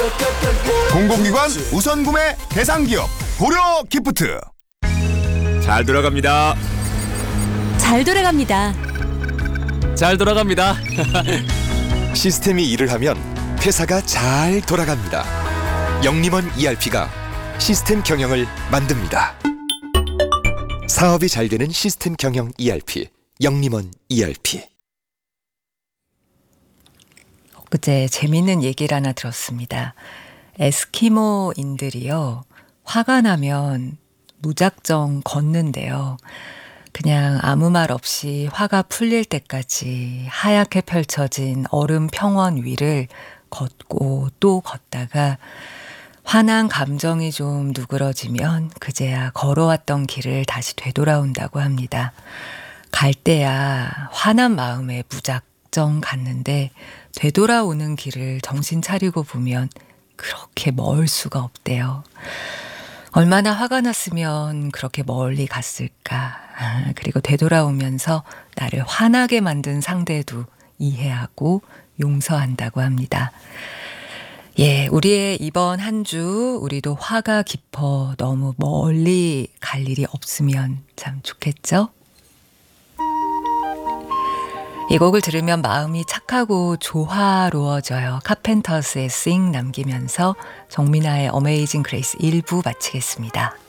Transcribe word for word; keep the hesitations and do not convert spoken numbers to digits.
공공기관 우선 구매 대상기업 고려 기프트. 잘 돌아갑니다. 잘 돌아갑니다. 잘 돌아갑니다. 시스템이 일을 하면 회사가 잘 돌아갑니다. 영림원 이알피가 시스템 경영을 만듭니다. 사업이 잘 되는 시스템 경영 이알피, 영림원 이알피. 엊그제 재미있는 얘기를 하나 들었습니다. 에스키모인들이요, 화가 나면 무작정 걷는데요. 그냥 아무 말 없이 화가 풀릴 때까지 하얗게 펼쳐진 얼음 평원 위를 걷고 또 걷다가 화난 감정이 좀 누그러지면 그제야 걸어왔던 길을 다시 되돌아온다고 합니다. 갈 때야 화난 마음에 무작정 갔는데 되돌아오는 길을 정신 차리고 보면 그렇게 멀 수가 없대요. 얼마나 화가 났으면 그렇게 멀리 갔을까. 아, 그리고 되돌아오면서 나를 화나게 만든 상대도 이해하고 용서한다고 합니다. 예, 우리의 이번 한 주 우리도 화가 깊어 너무 멀리 갈 일이 없으면 참 좋겠죠? 이 곡을 들으면 마음이 착하고 조화로워져요. 카펜터스의 Sing 남기면서 정민아의 어메이징 그레이스 일 부 마치겠습니다.